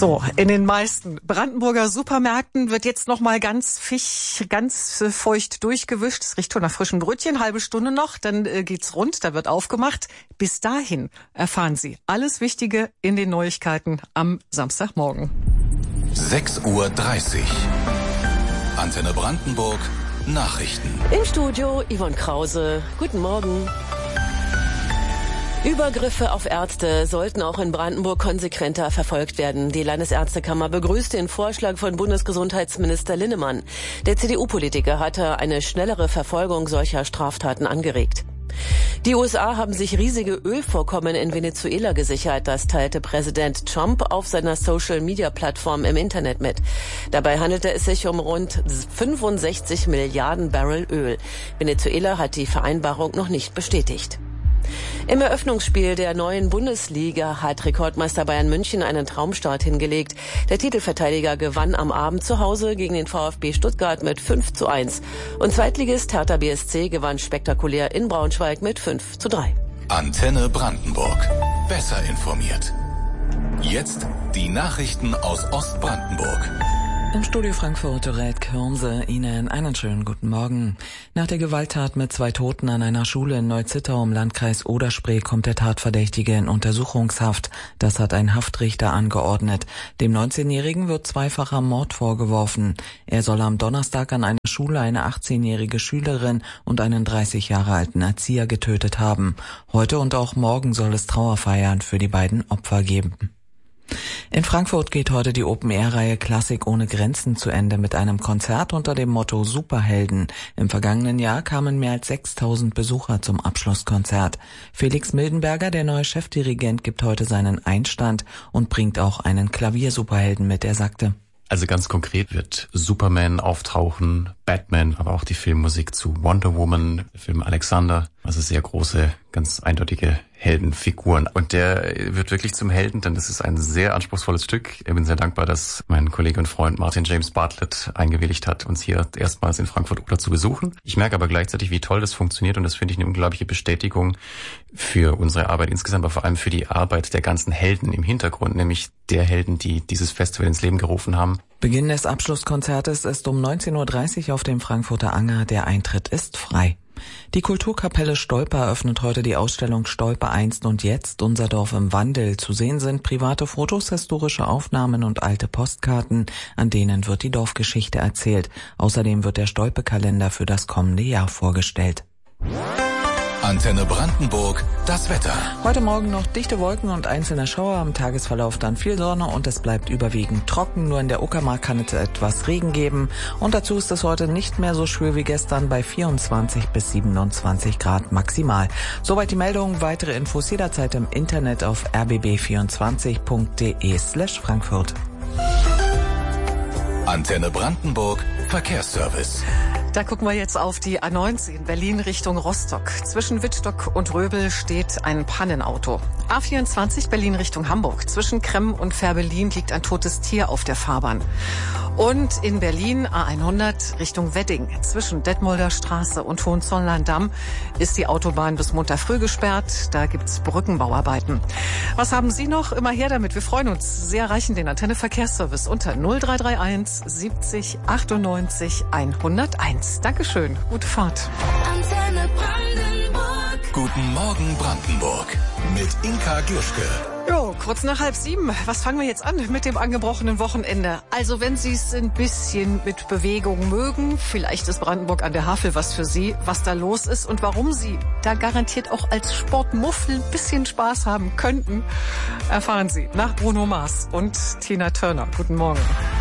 So, in den meisten Brandenburger Supermärkten wird jetzt noch mal ganz feucht durchgewischt. Es riecht schon nach frischen Brötchen, halbe Stunde noch, dann geht's rund, da wird aufgemacht. Bis dahin erfahren Sie alles Wichtige in den Neuigkeiten am Samstagmorgen. 6:30 Uhr. Antenne Brandenburg, Nachrichten. Im Studio Yvonne Krause. Guten Morgen. Übergriffe auf Ärzte sollten auch in Brandenburg konsequenter verfolgt werden. Die Landesärztekammer begrüßt den Vorschlag von Bundesgesundheitsminister Linnemann. Der CDU-Politiker hatte eine schnellere Verfolgung solcher Straftaten angeregt. Die USA haben sich riesige Ölvorkommen in Venezuela gesichert. Das teilte Präsident Trump auf seiner Social-Media-Plattform im Internet mit. Dabei handelte es sich um rund 65 Milliarden Barrel Öl. Venezuela hat die Vereinbarung noch nicht bestätigt. Im Eröffnungsspiel der neuen Bundesliga hat Rekordmeister Bayern München einen Traumstart hingelegt. Der Titelverteidiger gewann am Abend zu Hause gegen den VfB Stuttgart mit 5:1. Und Zweitligist Hertha BSC gewann spektakulär in Braunschweig mit 5:3. Antenne Brandenburg. Besser informiert. Jetzt die Nachrichten aus Ostbrandenburg. Im Studio Frankfurt Dorette Körnse, Ihnen einen schönen guten Morgen. Nach der Gewalttat mit 2 Toten an einer Schule in Neu-Zittau im Landkreis Oder-Spree kommt der Tatverdächtige in Untersuchungshaft. Das hat ein Haftrichter angeordnet. Dem 19-Jährigen wird zweifacher Mord vorgeworfen. Er soll am Donnerstag an einer Schule eine 18-jährige Schülerin und einen 30 Jahre alten Erzieher getötet haben. Heute und auch morgen soll es Trauerfeiern für die beiden Opfer geben. In Frankfurt geht heute die Open-Air-Reihe Klassik ohne Grenzen zu Ende mit einem Konzert unter dem Motto Superhelden. Im vergangenen Jahr kamen mehr als 6.000 Besucher zum Abschlusskonzert. Felix Mildenberger, der neue Chefdirigent, gibt heute seinen Einstand und bringt auch einen Klaviersuperhelden mit. Er sagte: Also ganz konkret wird Superman auftauchen, Batman, aber auch die Filmmusik zu Wonder Woman, der Film Alexander. Also sehr große, ganz eindeutige Heldenfiguren. Und der wird wirklich zum Helden, denn das ist ein sehr anspruchsvolles Stück. Ich bin sehr dankbar, dass mein Kollege und Freund Martin James Bartlett eingewilligt hat, uns hier erstmals in Frankfurt Oder zu besuchen. Ich merke aber gleichzeitig, wie toll das funktioniert, und das finde ich eine unglaubliche Bestätigung für unsere Arbeit insgesamt, aber vor allem für die Arbeit der ganzen Helden im Hintergrund, nämlich der Helden, die dieses Festival ins Leben gerufen haben. Beginn des Abschlusskonzertes ist um 19:30 Uhr auf dem Frankfurter Anger. Der Eintritt ist frei. Die Kulturkapelle Stolpe eröffnet heute die Ausstellung Stolpe einst und jetzt, unser Dorf im Wandel. Zu sehen sind private Fotos, historische Aufnahmen und alte Postkarten, an denen wird die Dorfgeschichte erzählt. Außerdem wird der Stolpe-Kalender für das kommende Jahr vorgestellt. Antenne Brandenburg, das Wetter. Heute Morgen noch dichte Wolken und einzelne Schauer, am Tagesverlauf dann viel Sonne und es bleibt überwiegend trocken. Nur in der Uckermark kann es etwas Regen geben und dazu ist es heute nicht mehr so schwül wie gestern bei 24 bis 27 Grad maximal. Soweit die Meldung. Weitere Infos jederzeit im Internet auf rbb24.de/Frankfurt. Antenne Brandenburg, Verkehrsservice. Da gucken wir jetzt auf die A19 Berlin Richtung Rostock. Zwischen Wittstock und Röbel steht ein Pannenauto. A24 Berlin Richtung Hamburg. Zwischen Kremm und Fährberlin liegt ein totes Tier auf der Fahrbahn. Und in Berlin A100 Richtung Wedding. Zwischen Detmolder Straße und Hohenzollern-Damm ist die Autobahn bis Montag früh gesperrt. Da gibt's Brückenbauarbeiten. Was haben Sie noch? Immer her damit. Wir freuen uns. Sie erreichen den Antenne Verkehrsservice unter 0331 70 98 101. Dankeschön. Gute Fahrt. Antenne Brandenburg. Guten Morgen Brandenburg. Mit Inka Gluschke. Jo, kurz nach 6:30. Was fangen wir jetzt an mit dem angebrochenen Wochenende? Also wenn Sie es ein bisschen mit Bewegung mögen, vielleicht ist Brandenburg an der Havel was für Sie, was da los ist und warum Sie da garantiert auch als Sportmuffel ein bisschen Spaß haben könnten, erfahren Sie nach Bruno Mars und Tina Turner. Guten Morgen.